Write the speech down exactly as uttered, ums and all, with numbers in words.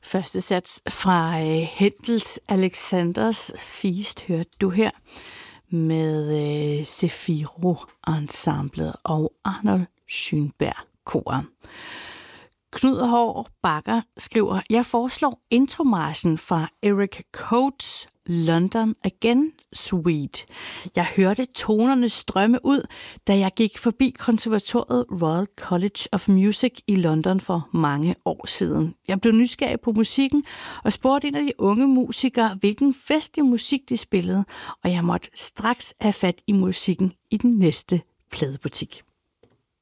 Første sats fra øh, Händels Alexanders Feast hørte du her med øh, Zefiro-ensemblet og Arnold Schönberg Kor. Knud Haahr Bakker skriver, jeg foreslår intromarchen fra Eric Coates London Again Suite. Jeg hørte tonerne strømme ud, da jeg gik forbi konservatoriet Royal College of Music i London for mange år siden. Jeg blev nysgerrig på musikken og spurgte en af de unge musikere, hvilken festlig musik de spillede, og jeg måtte straks have fat i musikken i den næste pladebutik.